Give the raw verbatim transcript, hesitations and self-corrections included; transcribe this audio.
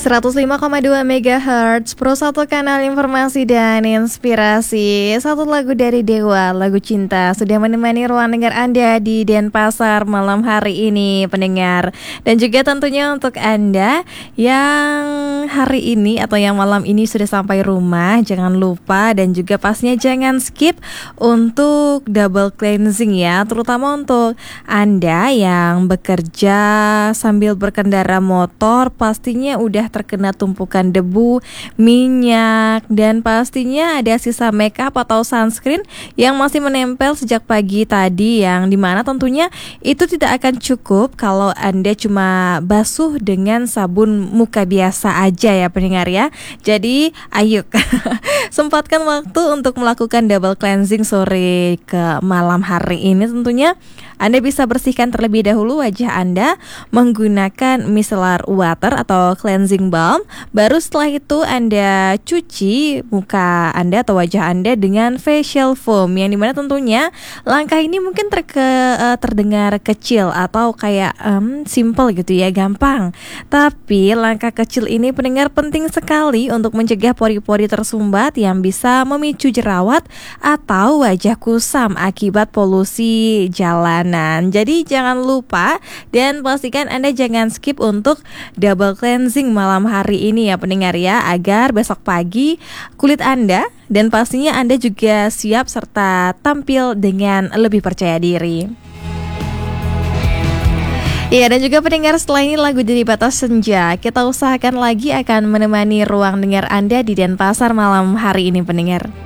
seratus lima koma dua megahertz, Pro satu kanal informasi dan inspirasi. Satu lagu dari Dewa, lagu Cinta, sudah menemani ruang dengar Anda di Denpasar malam hari ini, pendengar. Dan juga tentunya untuk Anda yang hari ini atau yang malam ini sudah sampai rumah, jangan lupa dan juga pastinya jangan skip untuk double cleansing ya. Terutama untuk Anda yang bekerja sambil berkendara motor, pastinya udah terkena tumpukan debu, minyak, dan pastinya ada sisa makeup atau sunscreen yang masih menempel sejak pagi tadi, yang dimana tentunya itu tidak akan cukup kalau Anda cuma basuh dengan sabun muka biasa aja ya pendengar ya. Jadi ayo sempatkan waktu untuk melakukan double cleansing sore ke malam hari ini. Tentunya Anda bisa bersihkan terlebih dahulu wajah Anda menggunakan micellar water atau cleansing balm. Baru setelah itu Anda cuci muka Anda atau wajah Anda dengan facial foam, yang dimana tentunya langkah ini mungkin terke, uh, terdengar kecil atau kayak um, simple gitu ya, gampang. Tapi langkah kecil ini pendengar penting sekali untuk mencegah pori-pori tersumbat yang bisa memicu jerawat atau wajah kusam akibat polusi jalanan. Jadi jangan lupa dan pastikan Anda jangan skip untuk double cleansing malam hari ini ya pendengar ya, agar besok pagi kulit Anda dan pastinya Anda juga siap serta tampil dengan lebih percaya diri. Iya, dan juga pendengar, setelah ini lagu dari Batas Senja, kita usahakan lagi akan menemani ruang dengar Anda di Denpasar malam hari ini pendengar.